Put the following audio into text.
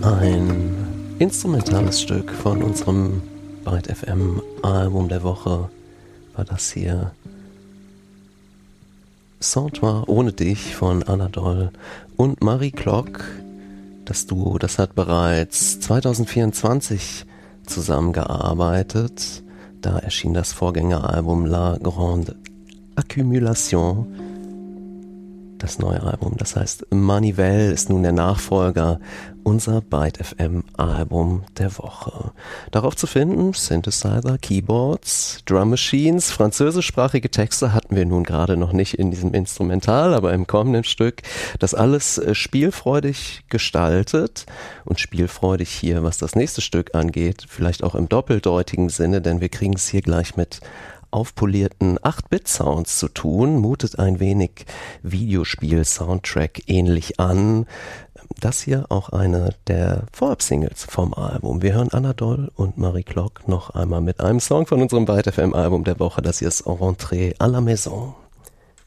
Ein instrumentales Stück von unserem Byte FM Album der Woche war das hier. Sans-toi ohne dich von Anadol und Marie Klock. Das Duo, das hat bereits 2024 zusammengearbeitet. Da erschien das Vorgängeralbum La Grande Accumulation. Das neue Album, das heißt Manivelle, ist nun der Nachfolger, unser Byte FM Album der Woche. Darauf zu finden Synthesizer, Keyboards, Drum Machines, französischsprachige Texte hatten wir nun gerade noch nicht in diesem Instrumental, aber im kommenden Stück. Das alles spielfreudig gestaltet und spielfreudig hier, was das nächste Stück angeht, vielleicht auch im doppeldeutigen Sinne, denn wir kriegen es hier gleich mit aufpolierten 8-Bit-Sounds zu tun, mutet ein wenig Videospiel-Soundtrack ähnlich an. Das hier auch eine der Vorab-Singles vom Album. Wir hören Anadol und Marie Klock noch einmal mit einem Song von unserem Byte FM Album der Woche. Das hier ist Rentrée à la Maison.